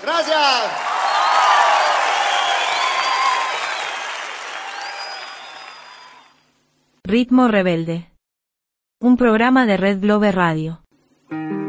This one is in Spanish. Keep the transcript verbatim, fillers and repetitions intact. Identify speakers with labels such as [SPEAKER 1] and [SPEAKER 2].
[SPEAKER 1] Gracias.
[SPEAKER 2] Ritmo Rebelde. Un programa de Red Globe Radio.